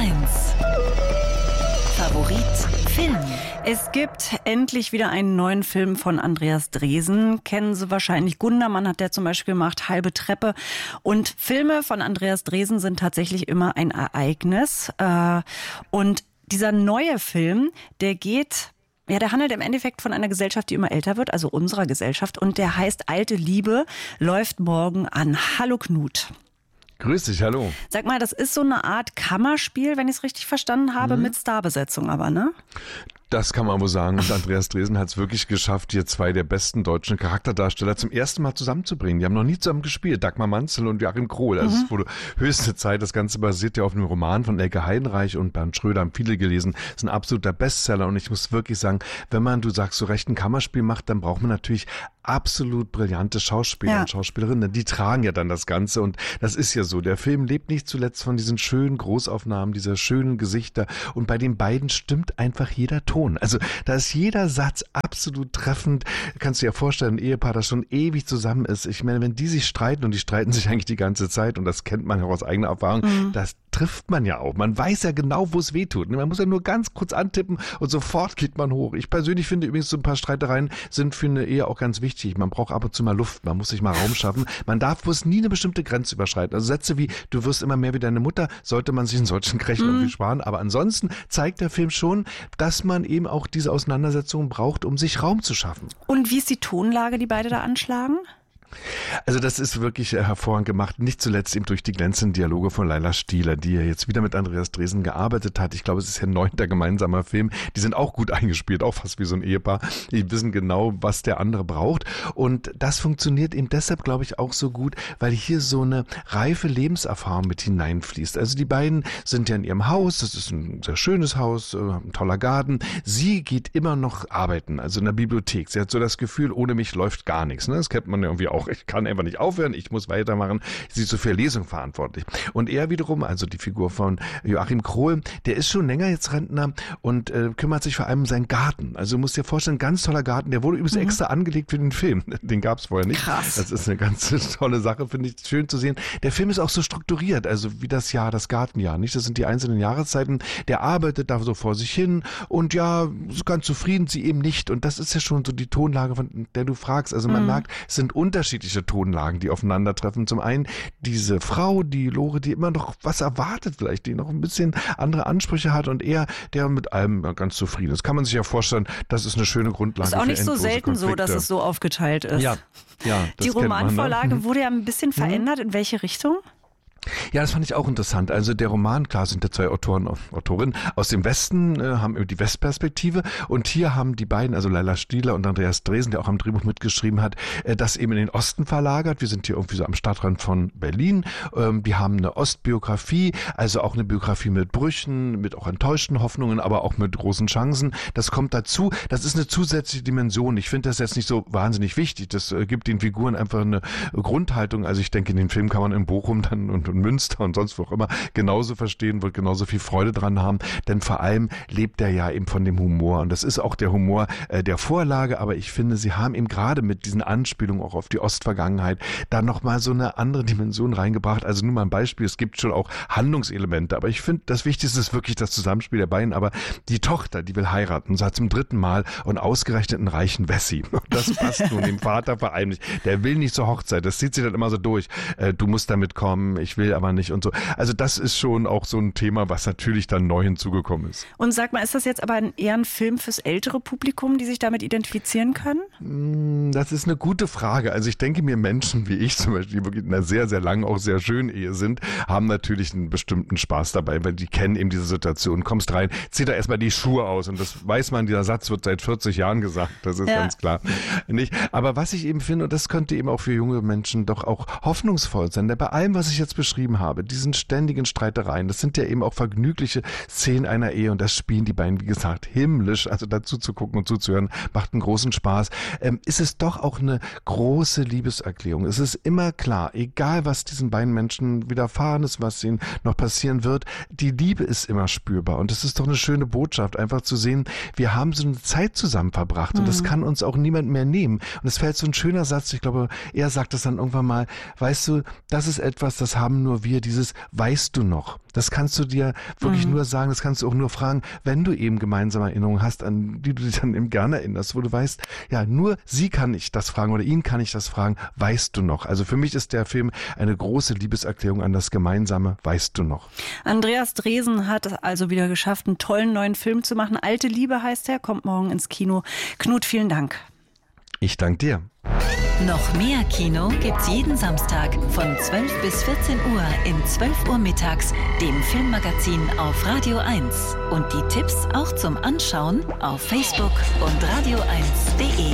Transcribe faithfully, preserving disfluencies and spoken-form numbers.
eins. Favorit Film. Es gibt endlich wieder einen neuen Film von Andreas Dresen. Kennen Sie wahrscheinlich. Gundermann hat der zum Beispiel gemacht, Halbe Treppe. Und Filme von Andreas Dresen sind tatsächlich immer ein Ereignis. Und dieser neue Film, der geht... Ja, der handelt im Endeffekt von einer Gesellschaft, die immer älter wird, also unserer Gesellschaft. Und der heißt Alte Liebe, läuft morgen an. Hallo Knut. Grüß dich, hallo. Sag mal, das ist so eine Art Kammerspiel, wenn ich es richtig verstanden habe, mhm. mit Starbesetzung aber, ne? Das kann man wohl sagen. Und Andreas Dresen hat es wirklich geschafft, hier zwei der besten deutschen Charakterdarsteller zum ersten Mal zusammenzubringen. Die haben noch nie zusammen gespielt. Dagmar Manzel und Joachim Krohl. Also mhm. es wurde höchste Zeit. Das Ganze basiert ja auf einem Roman von Elke Heidenreich und Bernd Schröder, haben viele gelesen. Das ist ein absoluter Bestseller. Und ich muss wirklich sagen, wenn man, du sagst, so recht ein Kammerspiel macht, dann braucht man natürlich absolut brillante Schauspieler ja. und Schauspielerinnen. Die tragen ja dann das Ganze. Und das ist ja so. Der Film lebt nicht zuletzt von diesen schönen Großaufnahmen, dieser schönen Gesichter. Und bei den beiden stimmt einfach jeder Ton. Also da ist jeder Satz absolut treffend. Kannst du dir ja vorstellen, ein Ehepaar, das schon ewig zusammen ist. Ich meine, wenn die sich streiten, und die streiten sich eigentlich die ganze Zeit, und das kennt man ja aus eigener Erfahrung, mhm. das trifft man ja auch. Man weiß ja genau, wo es weh tut. Man muss ja nur ganz kurz antippen und sofort geht man hoch. Ich persönlich finde übrigens, so ein paar Streitereien sind für eine Ehe auch ganz wichtig. Man braucht ab und zu mal Luft. Man muss sich mal Raum schaffen. Man darf bloß nie eine bestimmte Grenze überschreiten. Also Sätze wie, du wirst immer mehr wie deine Mutter, sollte man sich in solchen Krechen mhm. irgendwie sparen. Aber ansonsten zeigt der Film schon, dass man eben auch diese Auseinandersetzungen braucht, um sich Raum zu schaffen. Und wie ist die Tonlage, die beide da anschlagen? Also das ist wirklich hervorragend gemacht, nicht zuletzt eben durch die glänzenden Dialoge von Laila Stieler, die ja jetzt wieder mit Andreas Dresen gearbeitet hat. Ich glaube, es ist ihr neunter gemeinsamer Film. Die sind auch gut eingespielt, auch fast wie so ein Ehepaar. Die wissen genau, was der andere braucht. Und das funktioniert eben deshalb, glaube ich, auch so gut, weil hier so eine reife Lebenserfahrung mit hineinfließt. Also die beiden sind ja in ihrem Haus, das ist ein sehr schönes Haus, ein toller Garten. Sie geht immer noch arbeiten, also in der Bibliothek. Sie hat so das Gefühl, ohne mich läuft gar nichts. Das kennt man ja irgendwie auch. Ich kann einfach nicht aufhören, ich muss weitermachen. Sie ist so für Lesung verantwortlich. Und er wiederum, also die Figur von Joachim Krohl, der ist schon länger jetzt Rentner und äh, kümmert sich vor allem um seinen Garten. Also du musst dir vorstellen, ganz toller Garten, der wurde übrigens mhm. extra angelegt für den Film. Den gab es vorher nicht. Krass. Das ist eine ganz tolle Sache, finde ich, schön zu sehen. Der Film ist auch so strukturiert, also wie das Jahr, das Gartenjahr, nicht? Das sind die einzelnen Jahreszeiten. Der arbeitet da so vor sich hin und ja, ganz zufrieden sie eben nicht. Und das ist ja schon so die Tonlage, von der du fragst. Also man mhm. merkt, es sind unterschiedliche Tonlagen, die aufeinandertreffen. Zum einen diese Frau, die Lore, die immer noch was erwartet vielleicht, die noch ein bisschen andere Ansprüche hat, und er, der mit allem ganz zufrieden ist. Kann man sich ja vorstellen, das ist eine schöne Grundlage. Ist auch nicht für so selten Konflikte. So, dass es so aufgeteilt ist. Ja, ja. Die Romanvorlage man, ne? wurde ja ein bisschen verändert. In welche Richtung? Ja, das fand ich auch interessant. Also der Roman, klar sind ja zwei Autoren, Autorinnen aus dem Westen, äh, haben die Westperspektive, und hier haben die beiden, also Laila Stieler und Andreas Dresen, der auch am Drehbuch mitgeschrieben hat, äh, das eben in den Osten verlagert. Wir sind hier irgendwie so am Stadtrand von Berlin. Ähm, wir haben eine Ostbiografie, also auch eine Biografie mit Brüchen, mit auch enttäuschten Hoffnungen, aber auch mit großen Chancen. Das kommt dazu. Das ist eine zusätzliche Dimension. Ich finde das jetzt nicht so wahnsinnig wichtig. Das äh, gibt den Figuren einfach eine Grundhaltung. Also ich denke, in den Film kann man in Bochum dann und Münster und sonst wo auch immer genauso verstehen, wird genauso viel Freude dran haben, denn vor allem lebt er ja eben von dem Humor, und das ist auch der Humor äh, der Vorlage, aber ich finde, sie haben eben gerade mit diesen Anspielungen auch auf die Ostvergangenheit da nochmal so eine andere Dimension reingebracht. Also nur mal ein Beispiel, es gibt schon auch Handlungselemente, aber ich finde, das Wichtigste ist wirklich das Zusammenspiel der beiden, aber die Tochter, die will heiraten, und zwar zum dritten Mal, und ausgerechnet einen reichen Wessi. Das passt nun dem Vater vor allem nicht. Der will nicht zur Hochzeit, das zieht sich dann immer so durch. Äh, du musst damit kommen, ich will aber nicht und so. Also das ist schon auch so ein Thema, was natürlich dann neu hinzugekommen ist. Und sag mal, ist das jetzt aber eher ein Film fürs ältere Publikum, die sich damit identifizieren können? Das ist eine gute Frage. Also ich denke mir, Menschen wie ich zum Beispiel, die wirklich in einer sehr, sehr langen, auch sehr schönen Ehe sind, haben natürlich einen bestimmten Spaß dabei, weil die kennen eben diese Situation. Kommst rein, zieh da erstmal die Schuhe aus, und das weiß man, dieser Satz wird seit vierzig Jahren gesagt, das ist ja ganz klar. Nicht? Aber was ich eben finde, und das könnte eben auch für junge Menschen doch auch hoffnungsvoll sein, denn bei allem, was ich jetzt beschrieben habe, diesen ständigen Streitereien, das sind ja eben auch vergnügliche Szenen einer Ehe, und das spielen die beiden, wie gesagt, himmlisch, also dazu zu gucken und zuzuhören, macht einen großen Spaß. Ähm, ist es doch auch eine große Liebeserklärung. Es ist immer klar, egal was diesen beiden Menschen widerfahren ist, was ihnen noch passieren wird, die Liebe ist immer spürbar, und es ist doch eine schöne Botschaft, einfach zu sehen, wir haben so eine Zeit zusammen verbracht, mhm. und das kann uns auch niemand mehr nehmen. Und es fällt so ein schöner Satz, ich glaube, er sagt es dann irgendwann mal, weißt du, das ist etwas, das haben nur wir, dieses weißt du noch. Das kannst du dir wirklich mhm. nur sagen, das kannst du auch nur fragen, wenn du eben gemeinsame Erinnerungen hast, an die du dich dann eben gerne erinnerst, wo du weißt, ja, nur sie kann ich das fragen oder ihn kann ich das fragen, weißt du noch. Also für mich ist der Film eine große Liebeserklärung an das gemeinsame Weißt du noch. Andreas Dresen hat es also wieder geschafft, einen tollen neuen Film zu machen. Alte Liebe heißt er, kommt morgen ins Kino. Knut, vielen Dank. Ich danke dir. Noch mehr Kino gibt's jeden Samstag von zwölf bis vierzehn Uhr in zwölf Uhr mittags, dem Filmmagazin auf Radio eins. Und die Tipps auch zum Anschauen auf Facebook und radio eins punkt de.